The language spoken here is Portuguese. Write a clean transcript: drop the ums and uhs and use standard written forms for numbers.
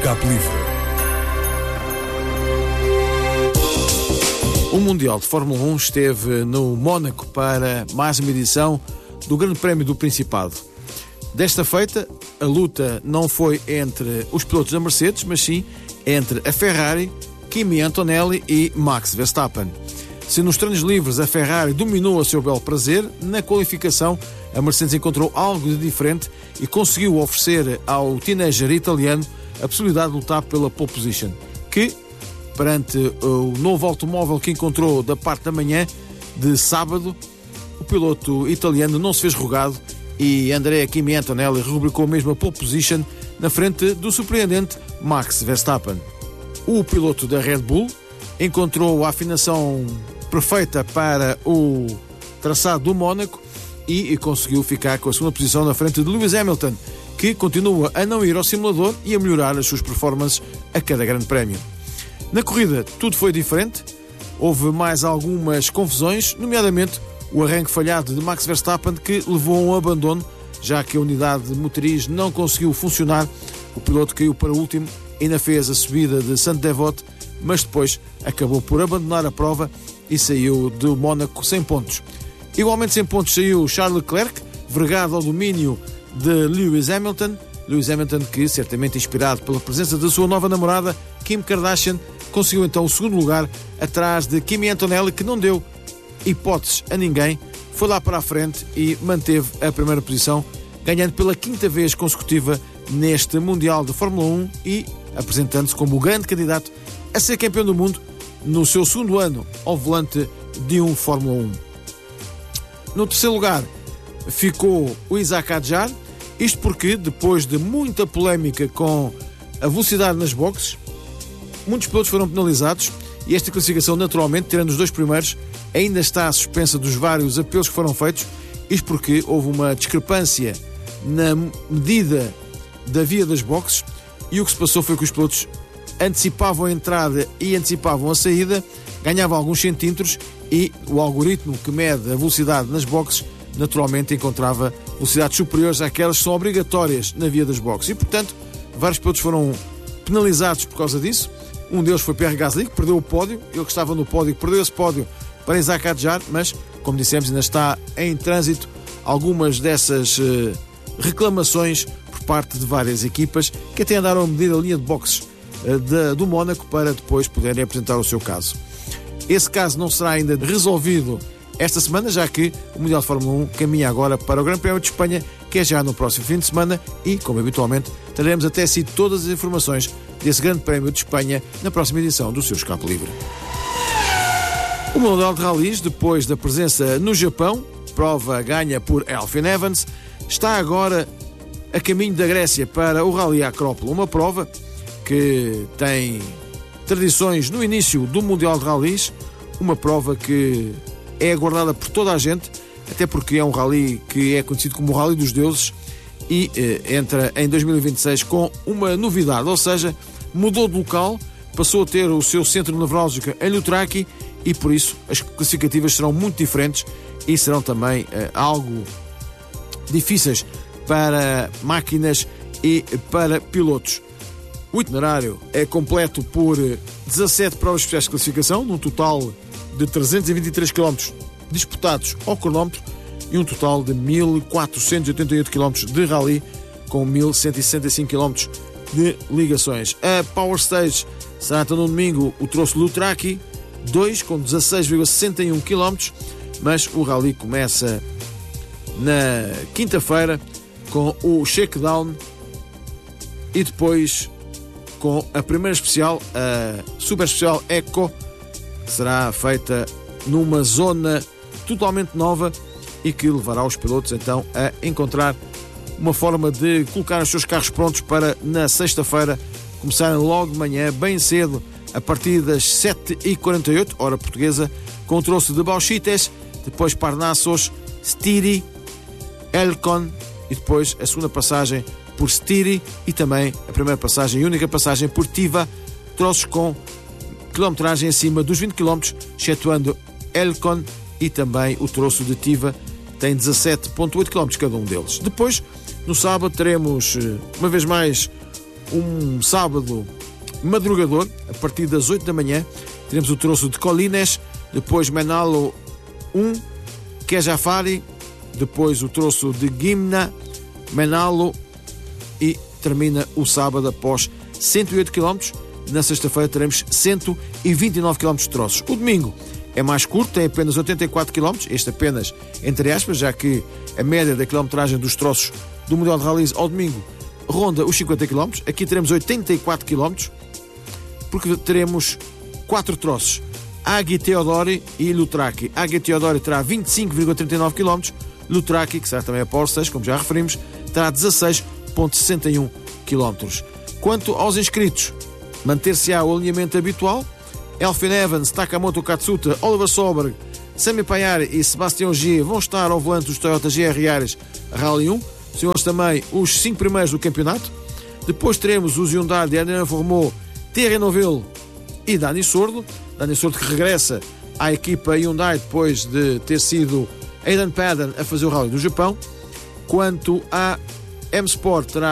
Escape Livre. O Mundial de Fórmula 1 esteve no Mónaco para mais uma edição do Grande Prémio do Principado. Desta feita, a luta não foi entre os pilotos da Mercedes, mas sim entre a Ferrari, Kimi Antonelli e Max Verstappen. Se nos treinos livres a Ferrari dominou a seu belo prazer, na qualificação a Mercedes encontrou algo de diferente e conseguiu oferecer ao teenager italiano a possibilidade de lutar pela pole position, que, perante o novo automóvel que encontrou da parte da manhã de sábado, o piloto italiano não se fez rogado e Andrea Kimi Antonelli rubricou mesmo a pole position na frente do surpreendente Max Verstappen. O piloto da Red Bull encontrou a afinação perfeita para o traçado do Mónaco e conseguiu ficar com a segunda posição na frente de Lewis Hamilton, que continua a não ir ao simulador e a melhorar as suas performances a cada grande prémio. Na corrida tudo foi diferente, houve mais algumas confusões, nomeadamente o arranque falhado de Max Verstappen, que levou a um abandono, já que a unidade motriz não conseguiu funcionar. O piloto caiu para o último, ainda fez a subida de Saint-Devote, mas depois acabou por abandonar a prova e saiu do Mónaco sem pontos. Igualmente sem pontos saiu Charles Leclerc, vergado ao domínio de Lewis Hamilton. Lewis Hamilton, que certamente inspirado pela presença da sua nova namorada, Kim Kardashian, conseguiu então o segundo lugar atrás de Kimi Antonelli, que não deu hipóteses a ninguém, foi lá para a frente e manteve a primeira posição, ganhando pela quinta vez consecutiva neste Mundial de Fórmula 1 e apresentando-se como o grande candidato a ser campeão do mundo no seu segundo ano ao volante de um Fórmula 1. No terceiro lugar ficou o Isaac Hadjar, isto porque, depois de muita polémica com a velocidade nas boxes, muitos pilotos foram penalizados e esta classificação, naturalmente, tirando os dois primeiros, ainda está suspensa dos vários apelos que foram feitos, isto porque houve uma discrepância na medida da via das boxes e o que se passou foi que os pilotos antecipavam a entrada e antecipavam a saída, ganhavam alguns centímetros e o algoritmo que mede a velocidade nas boxes naturalmente encontrava velocidades superiores àquelas que são obrigatórias na via das boxes e, portanto, vários pilotos foram penalizados por causa disso. Um deles foi Pierre Gasly, que perdeu o pódio, ele que estava no pódio, perdeu esse pódio para Isaac Hadjar, mas, como dissemos, ainda está em trânsito algumas dessas reclamações por parte de várias equipas que até andaram a medir a linha de boxes do Mónaco para depois poderem apresentar o seu caso. Esse caso não será ainda resolvido esta semana, já que o Mundial de Fórmula 1 caminha agora para o Grande Prémio de Espanha, que é já no próximo fim de semana e, como habitualmente, traremos até si todas as informações desse Grande Prémio de Espanha na próxima edição do seu Escape Livre. O Mundial de Rallys, depois da presença no Japão, prova ganha por Elfyn Evans, está agora a caminho da Grécia para o Rally Acrópole, uma prova que tem tradições no início do Mundial de Rallys, uma prova que é aguardada por toda a gente, até porque é um rally que é conhecido como o Rally dos Deuses e entra em 2026 com uma novidade, ou seja, mudou de local, passou a ter o seu centro nevrálgico em Loutraki e por isso as classificativas serão muito diferentes e serão também algo difíceis para máquinas e para pilotos. O itinerário é completo por 17 provas especiais de classificação, num total de 323 km disputados ao cronómetro e um total de 1.488 km de rally com 1.165 km de ligações. A Power Stage será então no domingo o troço Loutraki 2 com 16,61 km, mas o rally começa na quinta-feira com o shakedown e depois com a primeira especial, a Super Especial Eco, que será feita numa zona totalmente nova e que levará os pilotos então a encontrar uma forma de colocar os seus carros prontos para na sexta-feira começarem logo de manhã, bem cedo, a partir das 7h48, hora portuguesa, com o troço de Bauxites, depois Parnassos, Stiri, Elcon e depois a segunda passagem por Stiri e também a primeira passagem e única passagem por Tiva, troços com quilometragem acima dos 20 km, excetuando Elcon e também o troço de Tiva, tem 17,8 km cada um deles. Depois, no sábado, teremos uma vez mais um sábado madrugador, a partir das 8 da manhã. Teremos o troço de Colines, depois Menalo 1, Kejafari, depois o troço de Gimna, Menalo e termina o sábado após 108 km. Na sexta-feira teremos 129 km de troços. O domingo é mais curto, tem apenas 84 km, este apenas entre aspas, já que a média da quilometragem dos troços do Mundial de Rallys ao domingo ronda os 50 km. Aqui teremos 84 km, porque teremos 4 troços, Aghi Teodori e Loutraki. Aghi Teodori terá 25,39 km, Loutraki, que será também a Porsche, como já referimos, terá 16,61 km. Quanto aos inscritos, manter-se-á o alinhamento habitual. Elfyn Evans, Takamoto Katsuta, Oliver Solberg, Sami Payari e Sebastião G vão estar ao volante dos Toyota GR Yaris Rally 1. Senhores também os 5 primeiros do campeonato. Depois teremos os Hyundai de Adriano Formou, Thierry Neuville e Dani Sordo. Dani Sordo que regressa à equipa Hyundai depois de ter sido Aidan Padden a fazer o Rally do Japão. Quanto à M-Sport, terá